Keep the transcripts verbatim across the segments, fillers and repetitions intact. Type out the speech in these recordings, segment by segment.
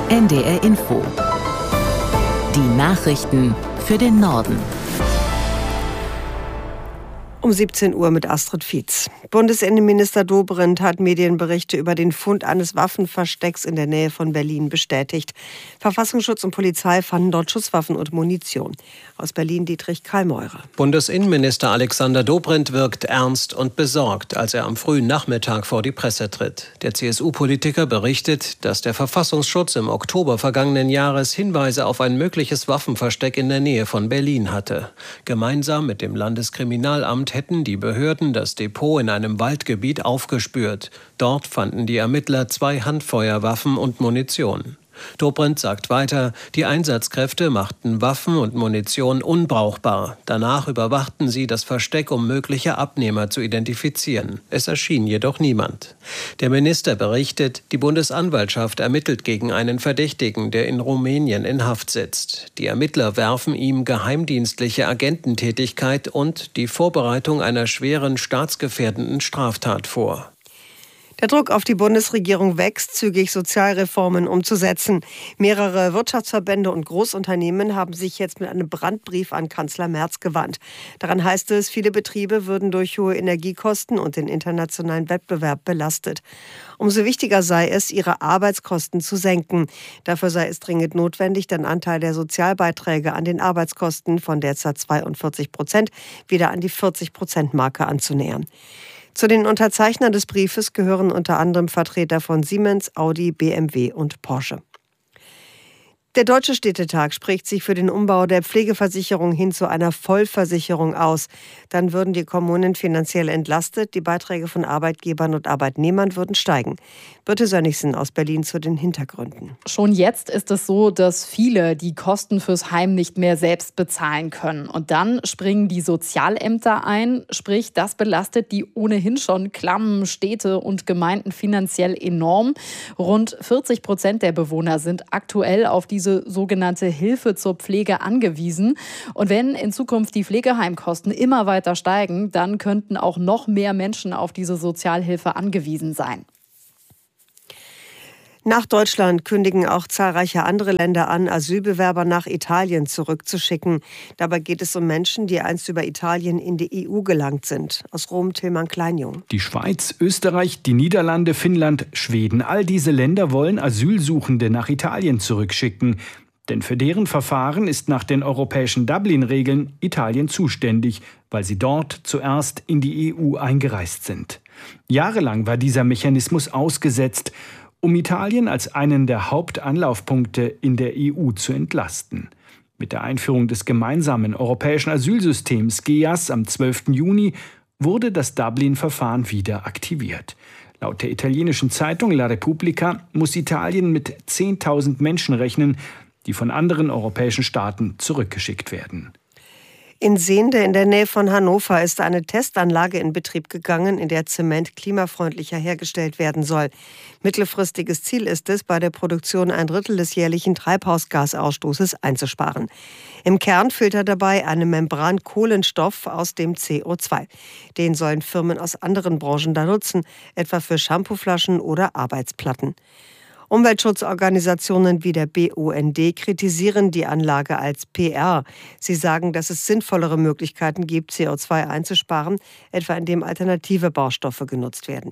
N D R Info. Die Nachrichten für den Norden. Um siebzehn Uhr mit Astrid Fietz. Bundesinnenminister Dobrindt hat Medienberichte über den Fund eines Waffenverstecks in der Nähe von Berlin bestätigt. Verfassungsschutz und Polizei fanden dort Schusswaffen und Munition. Aus Berlin Dietrich Karl-Meurer. Bundesinnenminister Alexander Dobrindt wirkt ernst und besorgt, als er am frühen Nachmittag vor die Presse tritt. Der C S U-Politiker berichtet, dass der Verfassungsschutz im Oktober vergangenen Jahres Hinweise auf ein mögliches Waffenversteck in der Nähe von Berlin hatte. Gemeinsam mit dem Landeskriminalamt hätten die Behörden das Depot in einem Waldgebiet aufgespürt. Dort fanden die Ermittler zwei Handfeuerwaffen und Munition. Dobrindt sagt weiter, die Einsatzkräfte machten Waffen und Munition unbrauchbar. Danach überwachten sie das Versteck, um mögliche Abnehmer zu identifizieren. Es erschien jedoch niemand. Der Minister berichtet, die Bundesanwaltschaft ermittelt gegen einen Verdächtigen, der in Rumänien in Haft sitzt. Die Ermittler werfen ihm geheimdienstliche Agententätigkeit und die Vorbereitung einer schweren staatsgefährdenden Straftat vor. Der Druck auf die Bundesregierung wächst, zügig Sozialreformen umzusetzen. Mehrere Wirtschaftsverbände und Großunternehmen haben sich jetzt mit einem Brandbrief an Kanzler Merz gewandt. Daran heißt es, viele Betriebe würden durch hohe Energiekosten und den internationalen Wettbewerb belastet. Umso wichtiger sei es, ihre Arbeitskosten zu senken. Dafür sei es dringend notwendig, den Anteil der Sozialbeiträge an den Arbeitskosten von derzeit zweiundvierzig Prozent wieder an die vierzig Prozent Marke anzunähern. Zu den Unterzeichnern des Briefes gehören unter anderem Vertreter von Siemens, Audi, B M W und Porsche. Der Deutsche Städtetag spricht sich für den Umbau der Pflegeversicherung hin zu einer Vollversicherung aus. Dann würden die Kommunen finanziell entlastet, die Beiträge von Arbeitgebern und Arbeitnehmern würden steigen. Birte Sönnigsen aus Berlin zu den Hintergründen. Schon jetzt ist es so, dass viele die Kosten fürs Heim nicht mehr selbst bezahlen können. Und dann springen die Sozialämter ein, sprich, das belastet die ohnehin schon klammen Städte und Gemeinden finanziell enorm. Rund vierzig Prozent der Bewohner sind aktuell auf diese sogenannte Hilfe zur Pflege angewiesen. Und wenn in Zukunft die Pflegeheimkosten immer weiter steigen, dann könnten auch noch mehr Menschen auf diese Sozialhilfe angewiesen sein. Nach Deutschland kündigen auch zahlreiche andere Länder an, Asylbewerber nach Italien zurückzuschicken. Dabei geht es um Menschen, die einst über Italien in die E U gelangt sind. Aus Rom Tilman Kleinjung. Die Schweiz, Österreich, die Niederlande, Finnland, Schweden. All diese Länder wollen Asylsuchende nach Italien zurückschicken. Denn für deren Verfahren ist nach den europäischen Dublin-Regeln Italien zuständig, weil sie dort zuerst in die E U eingereist sind. Jahrelang war dieser Mechanismus ausgesetzt, um Italien als einen der Hauptanlaufpunkte in der E U zu entlasten. Mit der Einführung des gemeinsamen europäischen Asylsystems G E A S am zwölften Juni wurde das Dublin-Verfahren wieder aktiviert. Laut der italienischen Zeitung La Repubblica muss Italien mit zehntausend Menschen rechnen, die von anderen europäischen Staaten zurückgeschickt werden. In Sehnde in der Nähe von Hannover ist eine Testanlage in Betrieb gegangen, in der Zement klimafreundlicher hergestellt werden soll. Mittelfristiges Ziel ist es, bei der Produktion ein Drittel des jährlichen Treibhausgasausstoßes einzusparen. Im Kern filtert dabei eine Membran Kohlenstoff aus dem C O zwei. Den sollen Firmen aus anderen Branchen da nutzen, etwa für Shampooflaschen oder Arbeitsplatten. Umweltschutzorganisationen wie der B U N D kritisieren die Anlage als P R. Sie sagen, dass es sinnvollere Möglichkeiten gibt, C O zwei einzusparen, etwa indem alternative Baustoffe genutzt werden.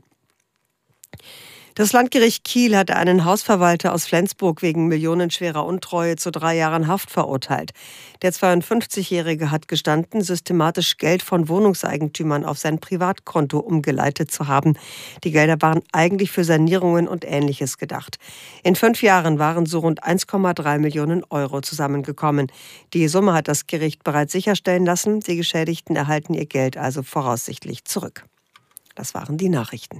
Das Landgericht Kiel hat einen Hausverwalter aus Flensburg wegen millionenschwerer Untreue zu drei Jahren Haft verurteilt. Der zweiundfünfzigjährige hat gestanden, systematisch Geld von Wohnungseigentümern auf sein Privatkonto umgeleitet zu haben. Die Gelder waren eigentlich für Sanierungen und Ähnliches gedacht. In fünf Jahren waren so rund eins Komma drei Millionen Euro zusammengekommen. Die Summe hat das Gericht bereits sicherstellen lassen. Die Geschädigten erhalten ihr Geld also voraussichtlich zurück. Das waren die Nachrichten.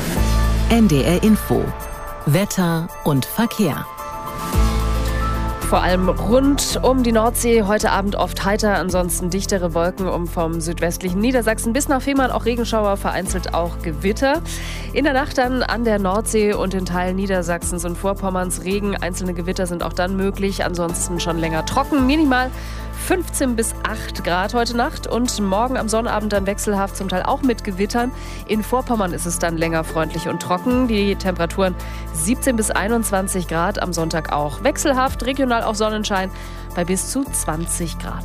N D R Info. Wetter und Verkehr. Vor allem rund um die Nordsee heute Abend oft heiter, ansonsten dichtere Wolken um vom südwestlichen Niedersachsen bis nach Fehmarn auch Regenschauer, vereinzelt auch Gewitter. In der Nacht dann an der Nordsee und in Teilen Niedersachsens und Vorpommerns Regen. Einzelne Gewitter sind auch dann möglich, ansonsten schon länger trocken. Minimal fünfzehn bis acht Grad heute Nacht und morgen am Sonnabend dann wechselhaft, zum Teil auch mit Gewittern. In Vorpommern ist es dann länger freundlich und trocken. Die Temperaturen siebzehn bis einundzwanzig Grad, am Sonntag auch wechselhaft, regional auch Sonnenschein bei bis zu zwanzig Grad.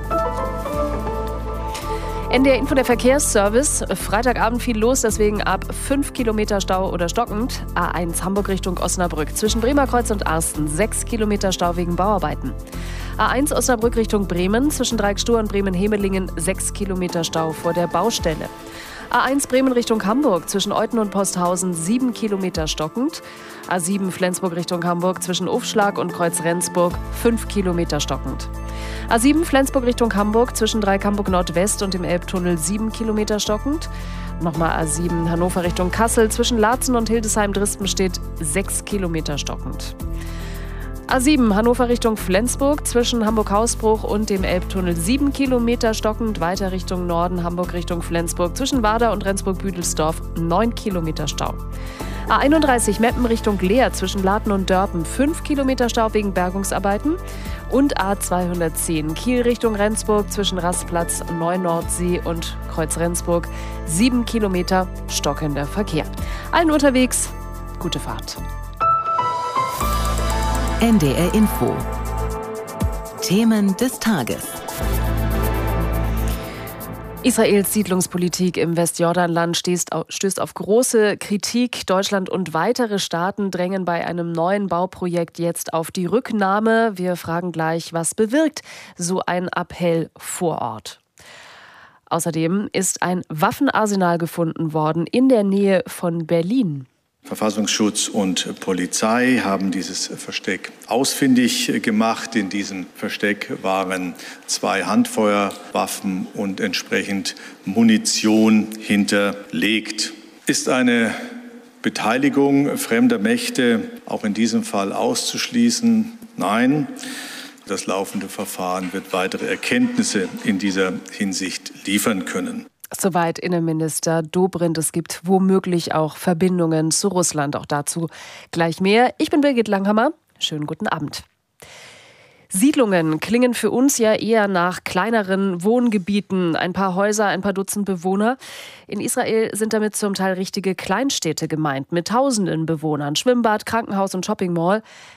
N D R Info, der Verkehrsservice. Freitagabend viel los, deswegen ab fünf Kilometer Stau oder stockend. A eins Hamburg Richtung Osnabrück. Zwischen Bremerkreuz und Arsten sechs Kilometer Stau wegen Bauarbeiten. A eins Osnabrück Richtung Bremen. Zwischen Dreieckstuhr und Bremen-Hemelingen sechs Kilometer Stau vor der Baustelle. A eins Bremen Richtung Hamburg. Zwischen Euthen und Posthausen sieben Kilometer stockend. A sieben Flensburg Richtung Hamburg. Zwischen Ufschlag und Kreuz-Rendsburg fünf Kilometer stockend. A sieben Flensburg Richtung Hamburg. Zwischen Dreieck Hamburg Nordwest und dem Elbtunnel sieben Kilometer stockend. Nochmal A sieben Hannover Richtung Kassel. Zwischen Laatzen und Hildesheim-Drispen steht sechs Kilometer stockend. A sieben Hannover Richtung Flensburg, zwischen Hamburg-Hausbruch und dem Elbtunnel sieben Kilometer stockend, weiter Richtung Norden, Hamburg Richtung Flensburg, zwischen Warder und Rendsburg-Büdelsdorf neun Kilometer Stau. A einunddreißig Meppen Richtung Leer, zwischen Laten und Dörpen fünf Kilometer Stau wegen Bergungsarbeiten. Und A zweihundertzehn Kiel Richtung Rendsburg, zwischen Rastplatz Neu-Nordsee und Kreuz-Rendsburg sieben Kilometer stockender Verkehr. Allen unterwegs, gute Fahrt. N D R Info. Themen des Tages. Israels Siedlungspolitik im Westjordanland stößt auf große Kritik. Deutschland und weitere Staaten drängen bei einem neuen Bauprojekt jetzt auf die Rücknahme. Wir fragen gleich, was bewirkt so ein Appell vor Ort? Außerdem ist ein Waffenarsenal gefunden worden in der Nähe von Berlin. Verfassungsschutz und Polizei haben dieses Versteck ausfindig gemacht. In diesem Versteck waren zwei Handfeuerwaffen und entsprechend Munition hinterlegt. Ist eine Beteiligung fremder Mächte auch in diesem Fall auszuschließen? Nein. Das laufende Verfahren wird weitere Erkenntnisse in dieser Hinsicht liefern können. Soweit Innenminister Dobrindt. Es gibt womöglich auch Verbindungen zu Russland. Auch dazu gleich mehr. Ich bin Birgit Langhammer. Schönen guten Abend. Siedlungen klingen für uns ja eher nach kleineren Wohngebieten. Ein paar Häuser, ein paar Dutzend Bewohner. In Israel sind damit zum Teil richtige Kleinstädte gemeint, mit tausenden Bewohnern. Schwimmbad, Krankenhaus und Shoppingmall.